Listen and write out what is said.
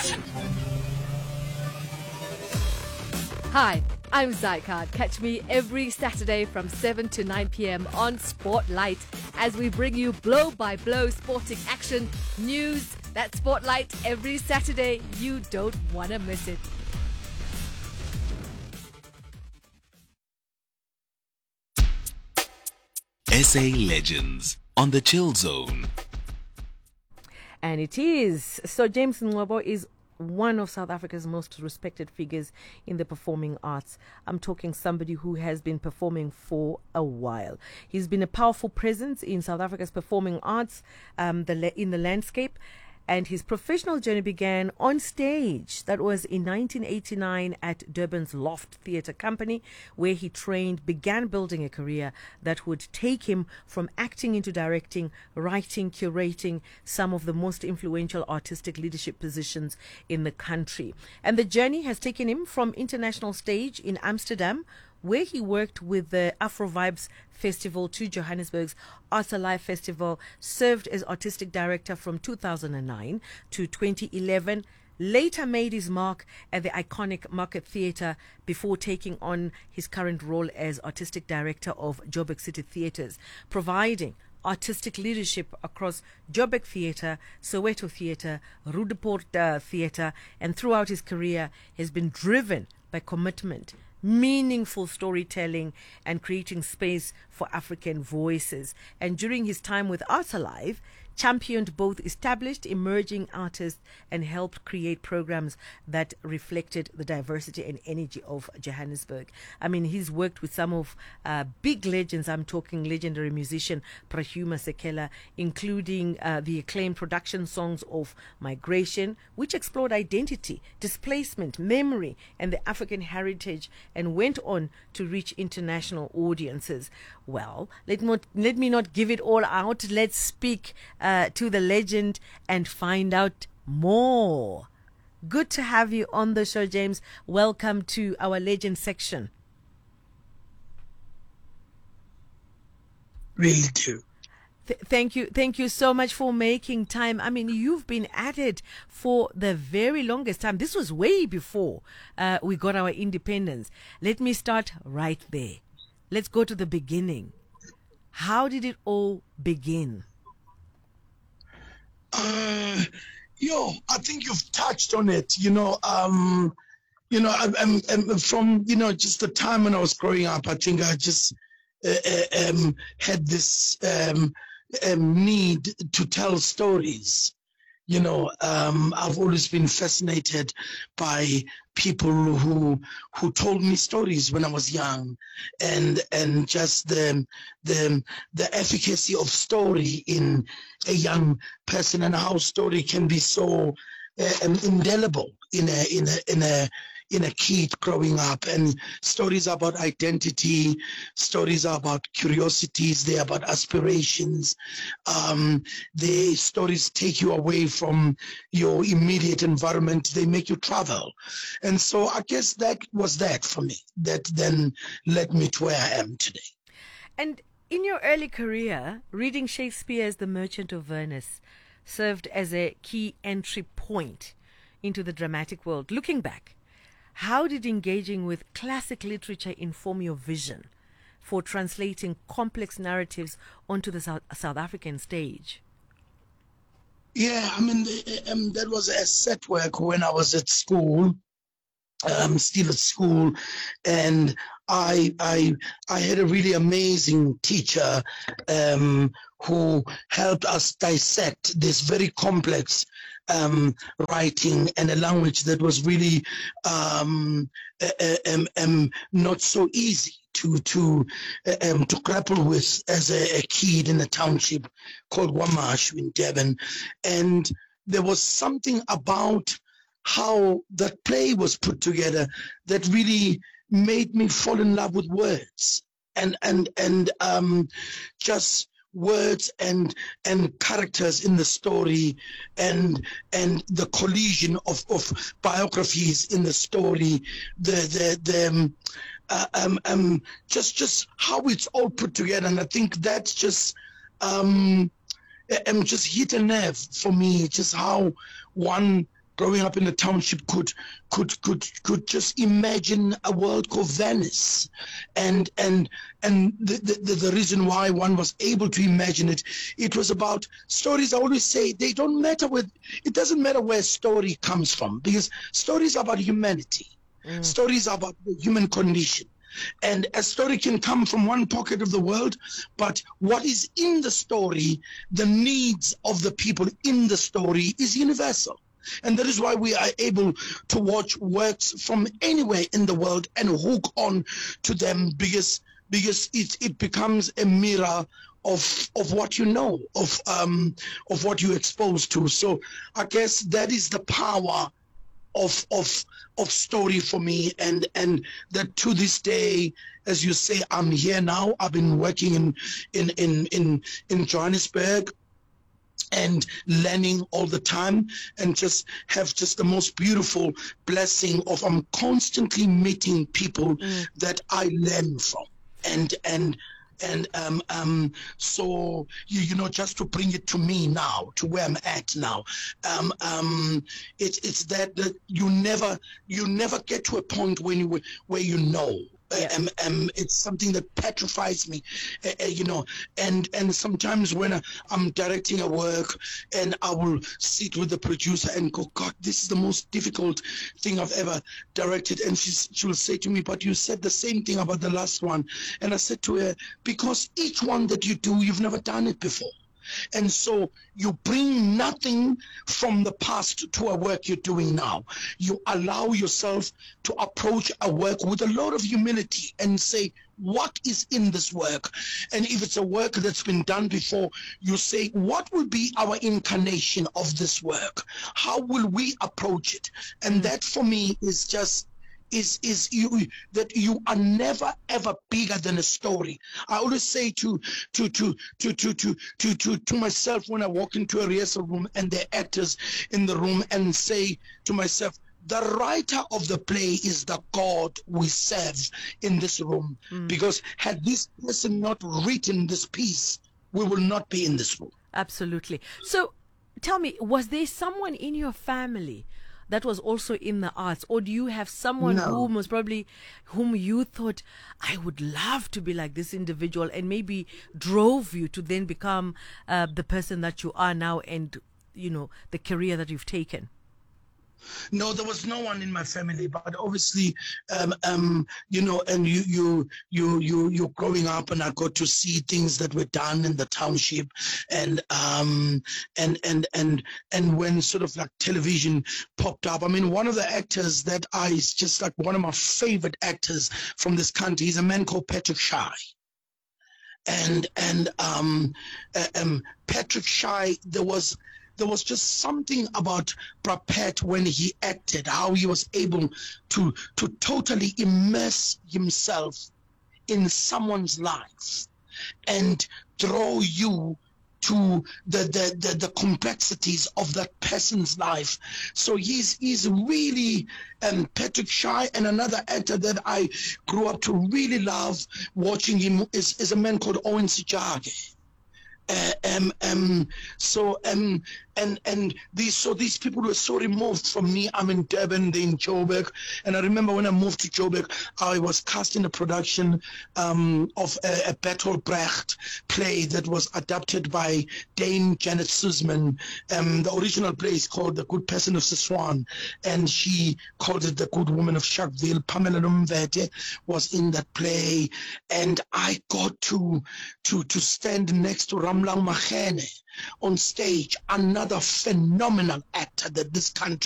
Hi, I'm Zycard. Catch me every Saturday from 7 to 9 p.m. on Spotlight as we bring you blow-by-blow sporting action, news. That's Spotlight every Saturday. You don't want to miss it. SA Legends on the Chill Zone. And it is. So James Ngcobo is one of South Africa's most respected figures in the performing arts. I'm talking somebody who has been performing for a while. He's been a powerful presence in South Africa's performing arts in the landscape. And his professional journey began on stage. That was in 1989 at Durban's Loft Theatre Company, where he began building a career that would take him from acting into directing, writing, curating some of the most influential artistic leadership positions in the country. And the journey has taken him from international stage in Amsterdam, where he worked with the Afro Vibes Festival, to Johannesburg's Arts Alive Festival, served as artistic director from 2009 to 2011, later made his mark at the iconic Market Theatre before taking on his current role as artistic director of Joburg City Theatres, providing artistic leadership across Joburg Theatre, Soweto Theatre, Roodepoort Theatre, and throughout his career has been driven by commitment, meaningful storytelling, and creating space for African voices. And during his time with Arts Alive, championed both established emerging artists and helped create programs that reflected the diversity and energy of Johannesburg. I mean, he's worked with some of big legends. I'm talking legendary musician Prahuma Sekela, including the acclaimed production songs of Migration, which explored identity, displacement, memory, and the African heritage, and went on to reach international audiences. Well, let me not give it all out. Let's speak to the legend and find out more. Good to have you on the show, James. Welcome to our legend section. Really do. Thank you so much for making time. I mean, you've been at it for the very longest time. This was way before we got our independence. Let me start right there. Let's go to the beginning. How did it all begin? I think you've touched on it. I'm from just the time when I was growing up. I think I just had this need to tell stories. I've always been fascinated by people who told me stories when I was young, and just the efficacy of story in a young person, and how story can be so indelible in a kid growing up. And stories about identity, stories are about curiosities, they're about aspirations. The stories take you away from your immediate environment, they make you travel. And so I guess that was that for me, that then led me to where I am today. And in your early career, reading Shakespeare's The Merchant of Venice served as a key entry point into the dramatic world. Looking back, how did engaging with classic literature inform your vision for translating complex narratives onto the South African stage? Yeah, I mean, that was a set work when I was at school. Still at school, and I had a really amazing teacher who helped us dissect this very complex writing and a language that was really not so easy to grapple with as a kid in a township called Wamashu in Durban. And there was something about how that play was put together that really made me fall in love with words and just words and characters in the story, and the collision of biographies in the story, just how it's all put together. And I think that's just hit a nerve for me, just how one growing up in the township could just imagine a world called Venice, and the reason why one was able to imagine it, it was about stories. I always say it doesn't matter where a story comes from, because stories are about humanity. Stories are about the human condition. And a story can come from one pocket of the world, but what is in the story, the needs of the people in the story, is universal. And that is why we are able to watch works from anywhere in the world and hook on to them, because it becomes a mirror of what you know, of what you're exposed to. So I guess that is the power of story for me, and that to this day, as you say, I'm here now. I've been working in Johannesburg and learning all the time, and just have just the most beautiful blessing of I'm constantly meeting people that I learn from, and so you know, just to bring it to me now, to where I'm at now, it's that you never get to a point where you know. It's something that petrifies me, you know, and sometimes when I'm directing a work, and I will sit with the producer and go, God, this is the most difficult thing I've ever directed, and she will say to me, but you said the same thing about the last one. And I said to her, because each one that you do, you've never done it before. And so you bring nothing from the past to a work you're doing now. You allow yourself to approach a work with a lot of humility and say, what is in this work? And if it's a work that's been done before, you say, what will be our incarnation of this work? How will we approach it? And that for me is just that you are never ever bigger than a story. I always say to myself when I walk into a rehearsal room and there are actors in the room, and say to myself, the writer of the play is the God we serve in this room, because had this person not written this piece, we will not be in this room. Absolutely. So tell me, was there someone in your family that was also in the arts, or do you have someone whom you thought, I would love to be like this individual, and maybe drove you to then become the person that you are now, and you know, the career that you've taken? No, there was no one in my family, but obviously, you know, and you're growing up, and I got to see things that were done in the township, and when sort of like television popped up. I mean, one of the actors that is just like one of my favorite actors from this country is a man called Patrick Shy. And Patrick Shy, there was just something about Brad when he acted, how he was able to totally immerse himself in someone's life and draw you to the complexities of that person's life. So he's really Patrick Shy. And another actor that I grew up to really love watching him is a man called Owen Sejake. These people were so removed from me. I'm in Durban, they're in Joburg, and I remember when I moved to Joburg, I was cast in a production of a Bertolt Brecht play that was adapted by Dame Janet Suzman. The original play is called The Good Person of Siswan, and she called it The Good Woman of Sharpeville. Pamela Nomvete was in that play, and I got to stand next to Ramlang Magene on stage, another phenomenal actor that this country